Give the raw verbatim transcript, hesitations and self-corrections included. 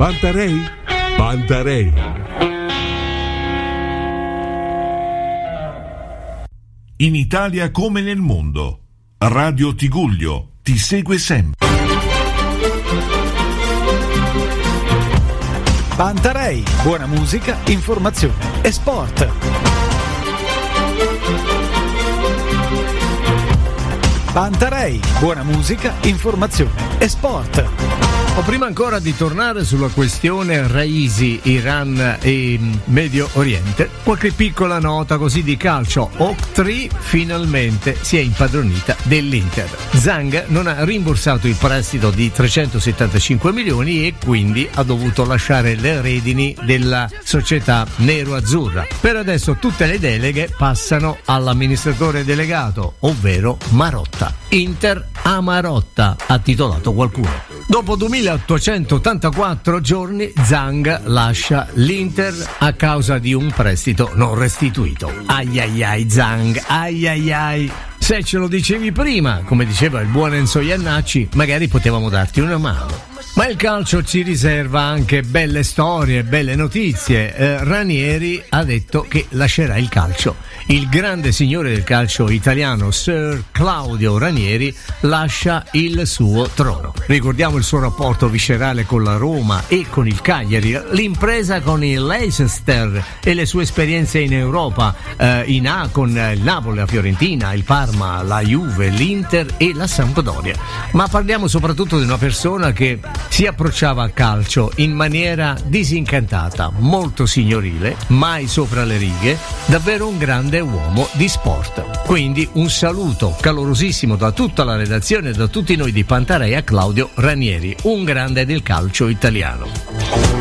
Pantarei? Pantarei. In Italia come nel mondo, Radio Tigullio ti segue sempre. Pantarei, buona musica, informazione e sport. Pantarei, buona musica, informazione e sport. O prima ancora di tornare sulla questione Raisi, Iran e Medio Oriente, qualche piccola nota così di calcio. Octree finalmente si è impadronita dell'Inter. Zhang non ha rimborsato il prestito di trecentosettantacinque milioni e quindi ha dovuto lasciare le redini della società nero-azzurra. Per adesso tutte le deleghe passano all'amministratore delegato, ovvero Marotta. Inter a Marotta, ha titolato qualcuno. Dopo duemilaottocentottantaquattro giorni Zhang lascia l'Inter a causa di un prestito non restituito. Ai ai ai Zhang, ai ai ai. Se ce lo dicevi prima, come diceva il buon Enzo Iannacci, magari potevamo darti una mano. Ma il calcio ci riserva anche belle storie, belle notizie. Eh, Ranieri ha detto che lascerà il calcio. Il grande signore del calcio italiano, Sir Claudio Ranieri, lascia il suo trono. Ricordiamo il suo rapporto viscerale con la Roma e con il Cagliari, l'impresa con il Leicester e le sue esperienze in Europa, eh, in A con il Napoli, la Fiorentina, il Parma, la Juve, l'Inter e la Sampdoria. Ma parliamo soprattutto di una persona che si approcciava al calcio in maniera disincantata, molto signorile, mai sopra le righe, davvero un grande uomo di sport. Quindi un saluto calorosissimo da tutta la redazione e da tutti noi di Pantarei a Claudio Ranieri, un grande del calcio italiano.